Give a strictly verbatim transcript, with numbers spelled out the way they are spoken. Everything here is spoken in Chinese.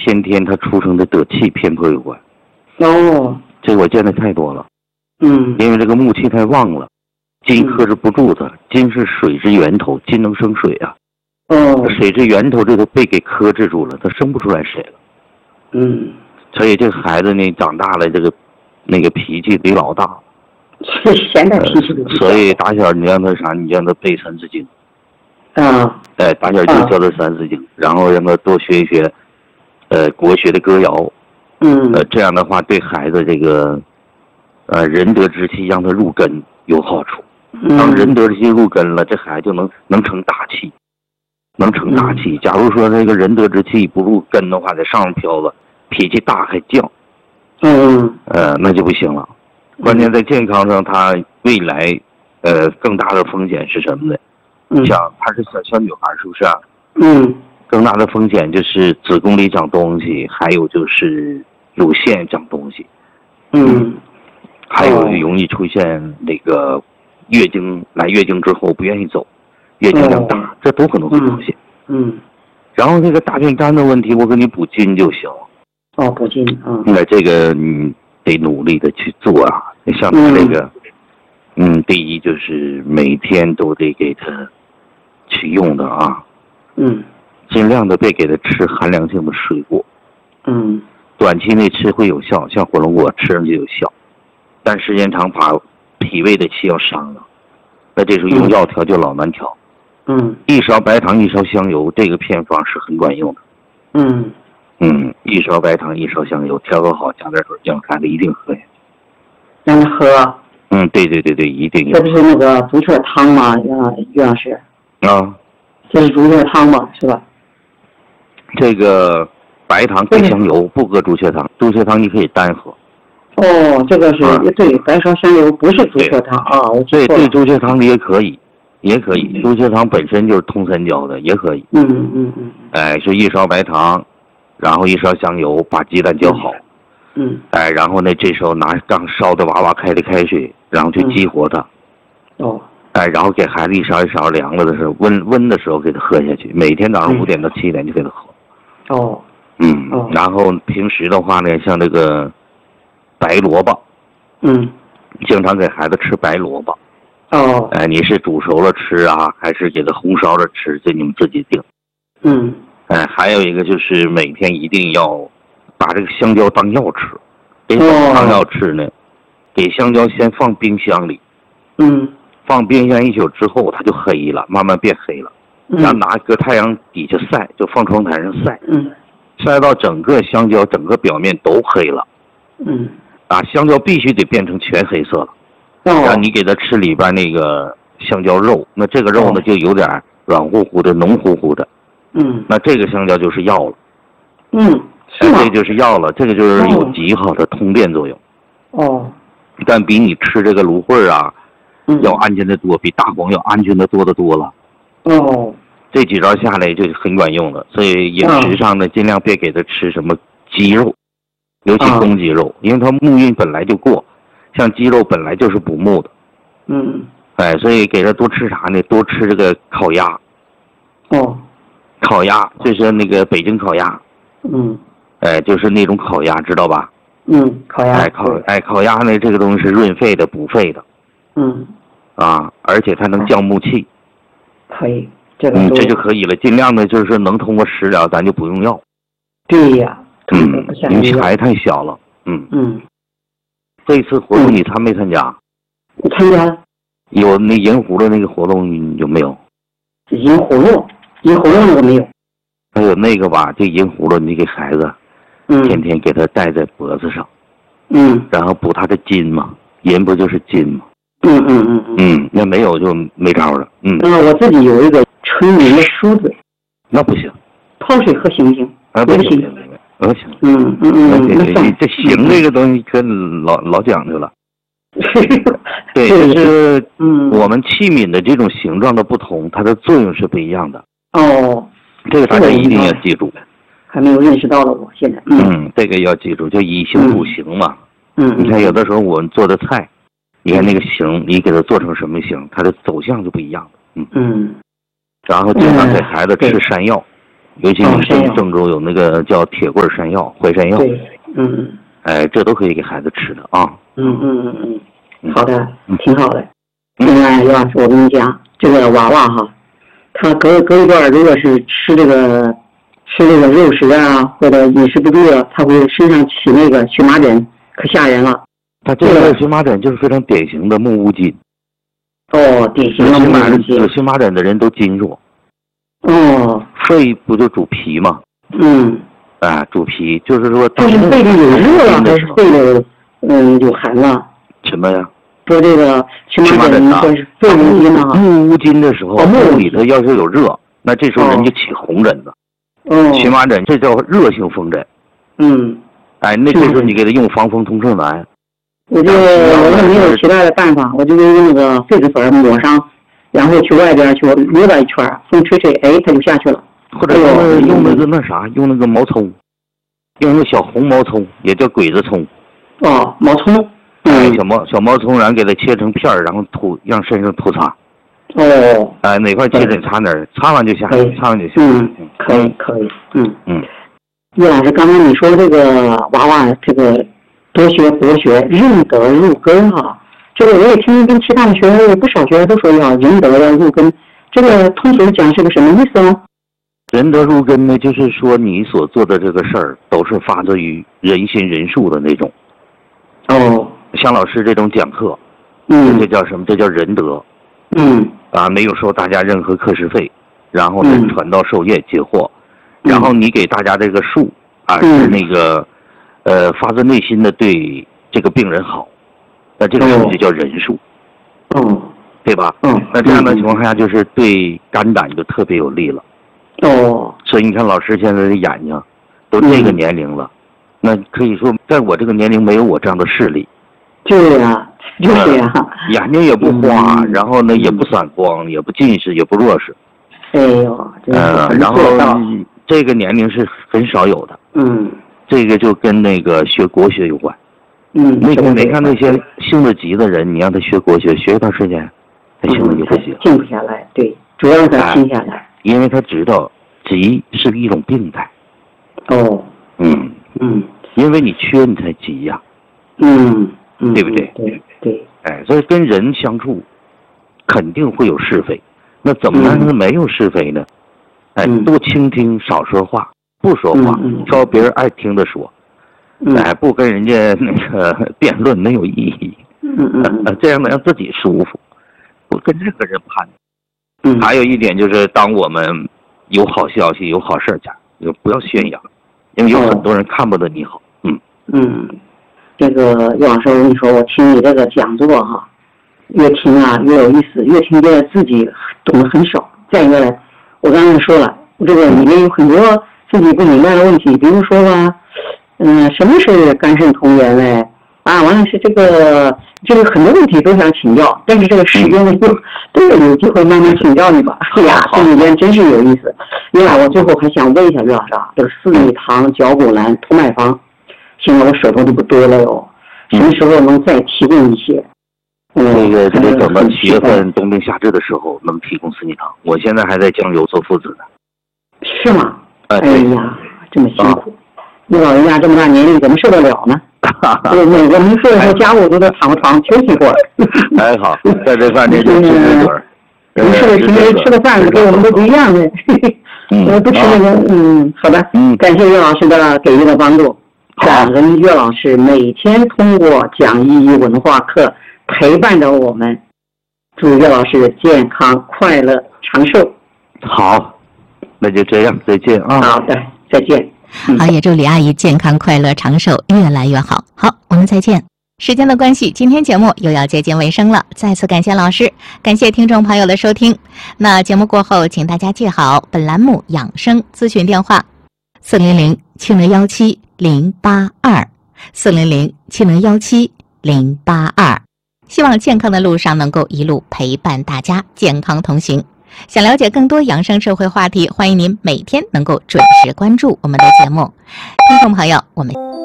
先天他出生的得气偏颇有关。 哦， 这我见的太多了。 嗯， 因为这个木气太旺了，金克制不住它，金是水之源头，金能生水啊。 哦， 水之源头这都被给克制住了，它生不出来水了。 嗯， 所以这个孩子呢，长大了这个那个脾气得老大。 是现在脾气都、 呃。所以打小你让他啥，你让他背三字经。 啊。 哎，打小就教他三字经，啊、然后让他多学一学，呃，国学的歌谣。 嗯。 呃，这样的话对孩子这个。呃，仁德之气让他入根有好处。当仁德之气入根了，这孩子就能能成大气，能成大气。假如说那个仁德之气不入根的话，在上面飘着，脾气大还犟， 嗯， 呃，那就不行了。关键在健康上，他未来呃更大的风险是什么呢？ 嗯， 像她是小小女孩，是不是啊？ 嗯， 更大的风险就是子宫里长东西，还有就是乳腺长东西。 嗯。 还有容易出现那个月经来月经之后不愿意走，月经量大，哦、这都可能会出现。 嗯。嗯然后这个大便干的问题，我给你补筋就行。 哦，补筋啊。 那这个你得努力的去做啊。像他这个，嗯, 嗯，第一就是每天都得给他去用的啊。 嗯。 尽量的别给他吃寒凉性的水果。 嗯。 短期内吃会有效，像火龙果吃上就有效。但时间长把脾胃的气要伤了，那这时候用药调就老难调。 嗯， 一勺白糖一勺香油，这个偏方是很管用的。 嗯嗯，一勺白糖一勺香油调和好，加点水酱，孩子一定喝下去。 让他喝。 嗯，对对对对，一定有。 这不是那个竹雀汤吗？杨于老师。 啊。 这是竹雀汤吗？是吧？ 这个白糖配香油，不喝竹雀汤，竹雀汤你可以单喝。 哦，这个是、啊、对，白烧香油不是竹雀汤啊，我对对，竹雀汤也可以，也可以，竹雀汤本身就是通三焦的，也可以。 嗯嗯嗯。 哎，是一勺白糖，然后一勺香油，把鸡蛋搅好。 嗯。 哎，然后呢，这时候拿刚烧的哇哇开的开水，然后去激活它。 嗯、哦。 哎，然后给孩子一勺一勺凉了的时候，温温的时候给他喝下去，每天早上五点到七点就给他喝。 哦。 嗯。哦、然后平时的话呢，像这个。白萝卜， 嗯， 经常给孩子吃白萝卜。 哦， 哎，你是煮熟了吃啊，还是给他红烧着吃？这你们自己定。 嗯， 哎，还有一个就是每天一定要把这个香蕉当药吃。这怎么当药吃呢？给香蕉先放冰箱里， 嗯， 放冰箱一宿之后，它就黑了，慢慢变黑了。 嗯， 然后拿搁太阳底下晒，就放窗台上晒。 嗯， 晒到整个香蕉整个表面都黑了。 嗯。 啊，香蕉必须得变成全黑色了， 哦、 让你给它吃里边那个香蕉肉，那这个肉呢、哦、就有点软乎乎的、浓乎乎的， 嗯， 那这个香蕉就是药了， 嗯，是吗？ 这就是药了，这个就是有极好的通便作用， 哦， 但比你吃这个芦荟啊， 嗯， 要安全的多，比大黄要安全的多得多了， 哦， 这几招下来就很管用了，所以饮食上呢，尽量别给它吃什么鸡肉。尤其公鸡肉，因为它木运本来就过，像鸡肉本来就是补木的， 嗯， 哎，所以给它多吃啥呢？多吃这个烤鸭， 哦， 烤鸭就是那个北京烤鸭， 嗯， 哎，就是那种烤鸭，知道吧？ 嗯，烤鸭， 哎，烤哎烤鸭呢，这个东西是润肺的、补肺的， 嗯， 啊，而且它能降木气， 可以，这个嗯，这就可以了。尽量的就是能通过食疗，咱就不用药。 对呀。 嗯，因为孩子太小了。嗯嗯， 这次活动你参没参加？ 我参加。 有那银葫芦那个活动有没有？ 银葫芦，银葫芦我没有。 还有那个吧，这银葫芦你给孩子， 嗯， 天天给他戴在脖子上， 嗯， 然后补他的筋嘛，银不就是筋嘛？ 嗯嗯嗯嗯。 嗯，那没有就没招了。嗯。 那我自己有一个纯银的梳子。 那不行。 泡水喝行不行？ 啊，不行不行。不行， 嗯嗯嗯， 这这这行这个东西可老老讲究了。对，就是嗯，我们器皿的这种形状的不同，它的作用是不一样的。 哦， 这个大家一定要记住。 还没有认识到了，我现在。 嗯，这个要记住，就以形补形嘛。 嗯。 你看，有的时候我们做的菜，你看那个形，你给它做成什么形，它的走向就不一样。嗯。 嗯。 然后经常给孩子吃山药。 尤其你郑郑州有那个叫铁棍山药、淮山药， 对，嗯， 哎，这都可以给孩子吃的啊。 嗯嗯嗯嗯，好的，挺好的。另外，姚老师，我跟你讲，这个娃娃哈，他隔隔一段，如果是吃这个吃这个肉食啊，或者饮食不注啊，他会身上起那个荨麻疹，可吓人了。 他这个荨麻疹就是非常典型的木乌金。 哦，典型的木乌金。 有荨麻疹的人都筋弱。 哦。 肺不就主脾吗？ 嗯。 啊，主脾就是说。 这是肺里有热了，还是肺里嗯有寒了？ 什么呀？ 说这个荨麻疹说是肺乌金啊。 木乌金的时候，木里头要是有热，那这时候人就起红疹子。 哦。 荨麻疹这叫热性风疹。 嗯。 哎，那这时候你给他用防风通顺丸。 我就我也没有其他的办法，我就用那个痱子粉抹上，然后去外边去溜达一圈，风吹吹，哎，它就下去了。 或者用用那个那啥，用那个毛葱，用那个小红毛葱，也叫鬼子葱。 哦，毛葱。 哎，小毛小毛葱，然后给它切成片儿，然后涂让身上涂擦。 哦。 哎，哪块切疹擦哪儿，擦完就下去，擦完就下去。 嗯，可以可以，嗯嗯。 叶老师，刚才你说这个娃娃这个。多学博学，认得入根哈。这个我也听跟其他的学员有不少学员都说要仁德要入根，这个通俗讲是个什么意思呢？ 仁德入根呢，就是说你所做的这个事儿都是发自于人心仁术的那种。 哦。 像老师这种讲课， 嗯， 这叫什么？这叫仁德。 嗯。 啊，没有收大家任何课时费，然后呢， 嗯、 传道授业解惑，嗯、然后你给大家这个术啊， 嗯、 是那个。呃，发自内心的对这个病人好，那这个术就叫仁术， 嗯， 对吧？ 嗯， 那这样的情况下，就是对肝胆就特别有利了。 哦， 所以你看，老师现在的眼睛都这个年龄了，嗯、那可以说，在我这个年龄没有我这样的视力。 对呀，就是呀、 呃，眼睛也不花， 嗯、 然后呢也不散光，也不近视，也不弱视。 哎呦，真是呃，然后这个年龄是很少有的。 嗯。 这个就跟那个学国学有关， 嗯， 那个你看那些性子急的人，你让他学国学，学一段时间，他性子就不急了， 静不下来。对，主要是他静下来、哎， 因为他知道急是一种病态。 哦， 嗯嗯， 因为你缺你才急呀、 啊，嗯嗯， 对不对？ 对对， 哎，所以跟人相处肯定会有是非，那怎么让他没有是非呢？哎，多倾听，少说话。不说话，挑别人爱听的说， 嗯、 哎，不跟人家那个辩论没有意义， 嗯嗯、 呃，这样能让自己舒服，不跟任何人攀。 嗯， 还有一点就是，当我们有好消息、有好事讲，就不要宣扬，因为有很多人看不得你好。嗯嗯，这个叶老师，我跟你说，我听你这个讲座哈，越听啊越有意思，越听觉得自己懂得很少。再一个呢，我刚才说了，这个里面有很多自己不明白的问题，比如说吧，嗯、呃，什么是肝肾同源嘞？啊，完了是这个，这个很多问题都想请教，但是这个时间呢，都有有机会慢慢请教你吧。哎呀，这里边真是有意思。另外，我最后还想问一下岳老师啊，这个四逆堂、脚骨兰、头麦方，现在我手头都不多了哟，什么时候能再提供一些？ 嗯，这个得等到七月份冬病夏治的时候能提供四逆堂。我现在还在江油做父子呢。 是吗？ 哎呀，这么辛苦，你老人家这么大年龄怎么受得了呢？我每个没事的时候，家务都得躺个床休息会儿。 还好，在这饭店就吃这顿。 没事的，平时吃的饭跟我们都不一样的。我不吃那个，嗯，好的，嗯，感谢岳老师的给予的帮助，感恩岳老师每天通过讲意义文化课陪伴着我们，祝岳老师健康快乐长寿。 好。那就这样，再见啊！ 好的，再见。 嗯、好，也祝李阿姨健康快乐长寿，越来越好。好，我们再见。时间的关系，今天节目又要接近尾声了。再次感谢老师，感谢听众朋友的收听。那节目过后，请大家记好本栏目养生咨询电话：四零零七零幺七零八二，四零零七零幺七零八二。希望健康的路上能够一路陪伴大家，健康同行。想了解更多养生社会话题，欢迎您每天能够准时关注我们的节目。听众朋友，我们